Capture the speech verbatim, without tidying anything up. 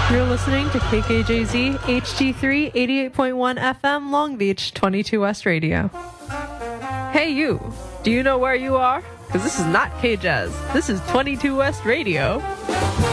You're listening to K K J Z H D three eighty-eight point one F M Long Beach twenty-two West Radio. Hey you, do you know where you are? Because this is not K-Jazz. This is twenty-two West Radio.